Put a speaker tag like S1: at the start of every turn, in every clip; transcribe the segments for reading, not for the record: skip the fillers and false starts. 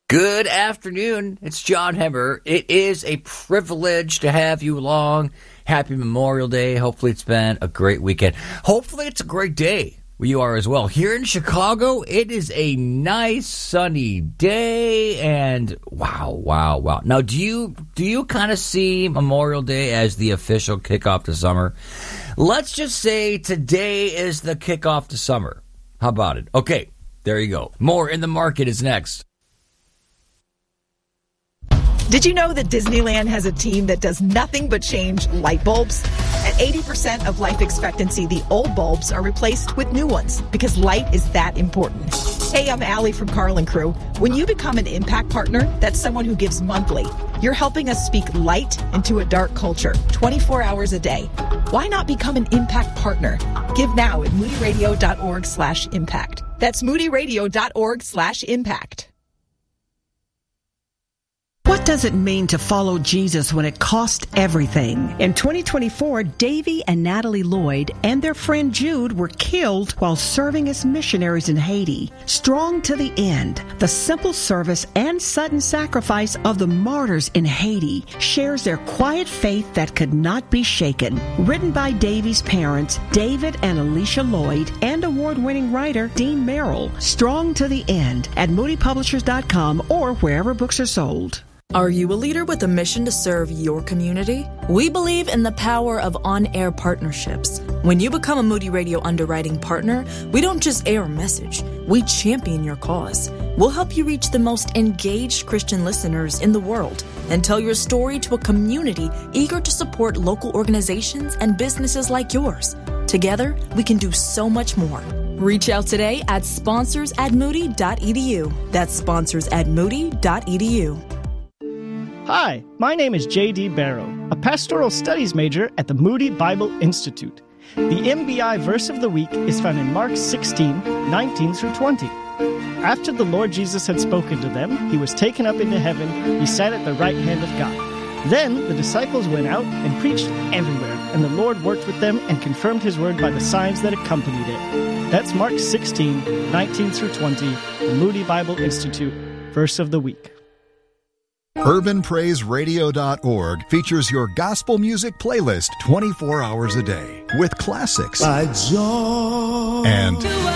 S1: Good afternoon. It's John Hemmer. It is a privilege to have you along. Happy Memorial Day. Hopefully it's been a great weekend. Hopefully it's a great day where you are as well. Here in Chicago, it is a nice sunny day, and wow. Now, do you kind of see Memorial Day as the official kickoff to summer? Let's just say today is the kickoff to summer. How about it? Okay, there you go. More in the Market is next.
S2: Did you know that Disneyland has a team that does nothing but change light bulbs? At 80% of life expectancy, the old bulbs are replaced with new ones because light is that important. Hey, I'm Allie from Carl & Crew. When you become an Impact Partner, that's someone who gives monthly. You're helping us speak light into a dark culture, 24 hours a day. Why not become an Impact Partner? Give now at moodyradio.org/impact. That's moodyradio.org/impact.
S3: What does it mean to follow Jesus when it cost everything? In 2024, Davy and Natalie Lloyd and their friend Jude were killed while serving as missionaries in Haiti. Strong to the end, the simple service and sudden sacrifice of the martyrs in Haiti shares their quiet faith that could not be shaken. Written by Davy's parents, David and Alicia Lloyd, and award-winning writer Dean Merrill. Strong to the end at moodypublishers.com or wherever books are sold.
S4: Are you a leader with a mission to serve your community? We believe in the power of on-air partnerships. When you become a Moody Radio underwriting partner, we don't just air a message, we champion your cause. We'll help you reach the most engaged Christian listeners in the world and tell your story to a community eager to support local organizations and businesses like yours. Together, we can do so much more. Reach out today at sponsors@moody.edu. That's sponsors@moody.edu.
S5: Hi, my name is J.D. Barrow, a pastoral studies major at the Moody Bible Institute. The MBI verse of the week is found in Mark 16:19 through 20. After the Lord Jesus had spoken to them, he was taken up into heaven. He sat at the right hand of God. Then the disciples went out and preached everywhere, and the Lord worked with them and confirmed his word by the signs that accompanied it. That's Mark 16:19 through 20, the Moody Bible Institute verse of the week.
S6: UrbanPraiseRadio.org features your gospel music playlist 24 hours a day with classics and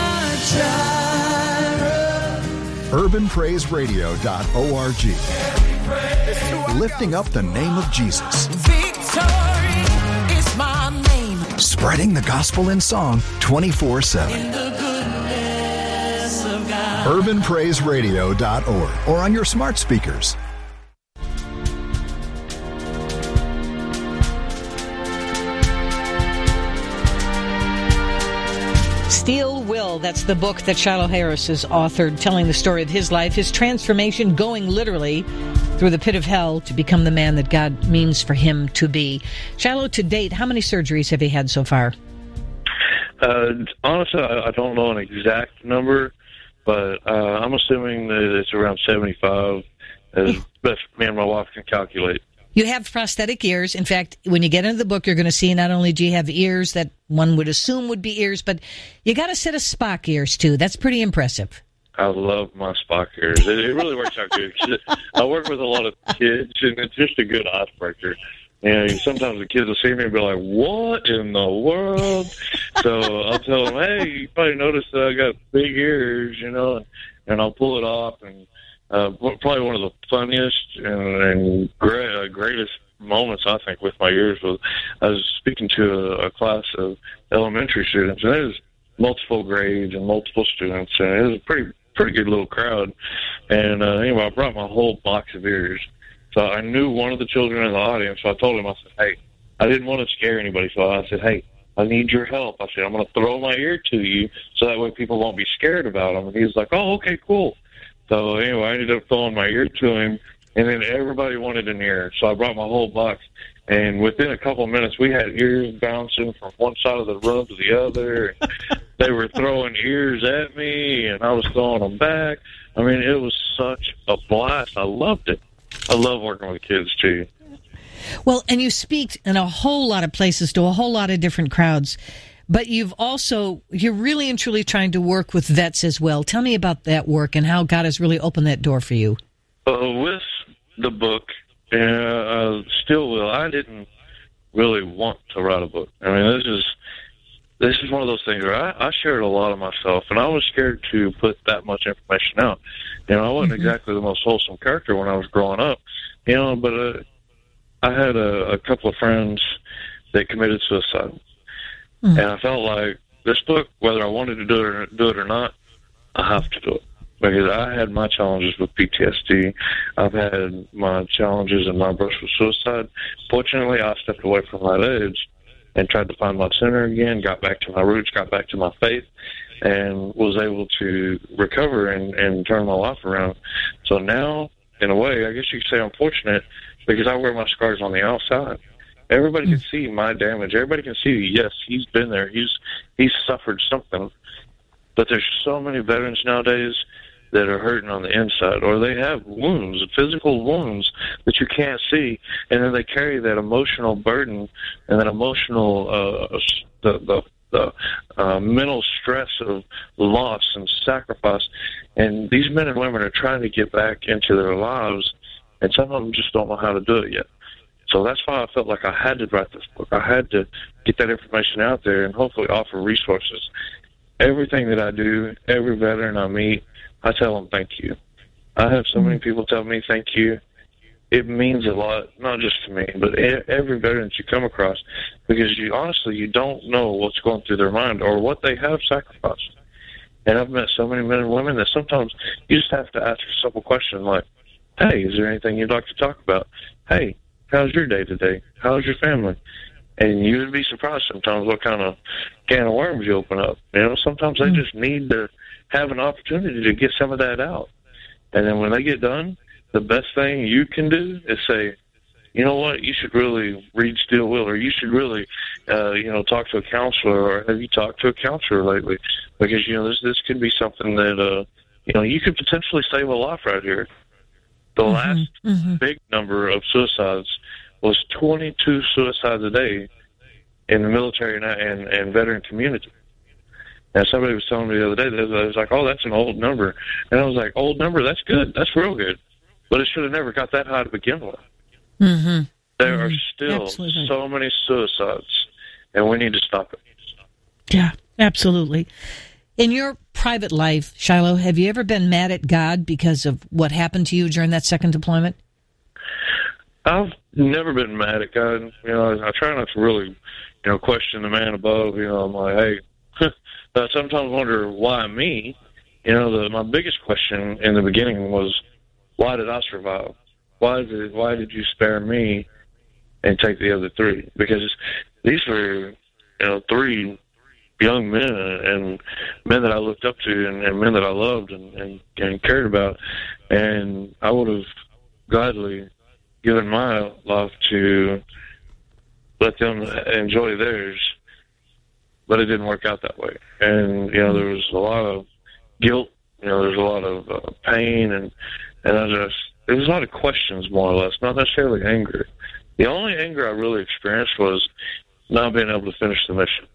S6: UrbanPraiseRadio.org, lifting up the name of Jesus.
S7: Victory is my name.
S6: Spreading the gospel in song 24/7.
S7: In the goodness of God.
S6: UrbanPraiseRadio.org or on your smart speakers.
S8: Steel Will, that's the book that Shiloh Harris has authored, telling the story of his life, his transformation, going literally through the pit of hell to become the man that God means for him to be. Shiloh, to date, how many surgeries have you had so far?
S9: Honestly, I don't know an exact number, but I'm assuming that it's around 75, as best me and my wife can calculate.
S8: You have prosthetic ears. In fact, when you get into the book, you're going to see not only do you have ears that one would assume would be ears, but you got a set of Spock ears, too. That's pretty impressive.
S9: I love my Spock ears. It really works out good. I work with a lot of kids, and it's just a good icebreaker. And sometimes the kids will see me and be like, what in the world? So I'll tell them, hey, you probably noticed that I got big ears, and I'll pull it off. And probably one of the funniest and greatest moments, I think, with my ears was I was speaking to a class of elementary students, and there was multiple grades and multiple students, and it was a pretty good little crowd. And anyway, I brought my whole box of ears. So I knew one of the children in the audience, so I told him, I said, hey, I didn't want to scare anybody, so I said, hey, I need your help. I said, I'm going to throw my ear to you so that way people won't be scared about them. And he was like, oh, okay, cool. So anyway, I ended up throwing my ear to him, and then everybody wanted an ear. So I brought my whole box, and within a couple of minutes, we had ears bouncing from one side of the room to the other. They were throwing ears at me, and I was throwing them back. I mean, it was such a blast. I loved it. I love working with kids, too.
S8: Well, and you speak in a whole lot of places to a whole lot of different crowds. But you're really and truly trying to work with vets as well. Tell me about that work and how God has really opened that door for you.
S9: With the book, still will. I didn't really want to write a book. I mean, this is one of those things where I shared a lot of myself, and I was scared to put that much information out. You know, I wasn't exactly the most wholesome character when I was growing up, you know, but I had a couple of friends that committed suicide, and I felt like this book, whether I wanted to do it or not, I have to do it. Because I had my challenges with PTSD. I've had my challenges and my brush with suicide. Fortunately, I stepped away from that edge and tried to find my center again, got back to my roots, got back to my faith, and was able to recover and turn my life around. So now, in a way, I guess you could say I'm fortunate because I wear my scars on the outside. Everybody can see my damage. Everybody can see, yes, he's been there. He's suffered something. But there's so many veterans nowadays that are hurting on the inside, or they have wounds, physical wounds that you can't see, and then they carry that emotional burden and that emotional, the mental stress of loss and sacrifice. And these men and women are trying to get back into their lives, and some of them just don't know how to do it yet. So that's why I felt like I had to write this book. I had to get that information out there and hopefully offer resources. Everything that I do, every veteran I meet, I tell them thank you. I have so many people tell me thank you. It means a lot, not just to me, but every veteran that you come across, because you don't know what's going through their mind or what they have sacrificed. And I've met so many men and women that sometimes you just have to ask a simple question like, hey, is there anything you'd like to talk about? Hey, how's your day today? How's your family? And you would be surprised sometimes what kind of can of worms you open up. You know, sometimes they just need to have an opportunity to get some of that out. And then when they get done, the best thing you can do is say, you know what, you should really read Steel Wheel, or you should really, talk to a counselor, or have you talked to a counselor lately? Because, this could be something that, you could potentially save a life right here. The last big number of suicides was 22 suicides a day in the military and veteran community. And somebody was telling me the other day, they was like, oh, that's an old number. And I was like, old number? That's good. That's real good. But it should have never got that high to begin with. There are still so many suicides, and we need to stop it.
S8: Yeah, absolutely. In your private life, Shiloh, have you ever been mad at God because of what happened to you during that second deployment?
S9: I've never been mad at God. I try not to really, question the man above. I'm like, hey, I sometimes wonder why me. My biggest question in the beginning was, why did I survive? Why did you spare me and take the other three? Because these were, three young men and men that I looked up to and men that I loved and cared about. And I would have gladly given my life to let them enjoy theirs, but it didn't work out that way. And, there was a lot of guilt, there's a lot of pain, and there was a lot of questions, more or less, not necessarily anger. The only anger I really experienced was not being able to finish the mission.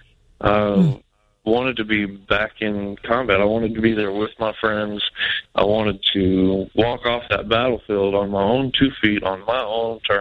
S9: I wanted to be back in combat. I wanted to be there with my friends. I wanted to walk off that battlefield on my own 2 feet, on my own terms.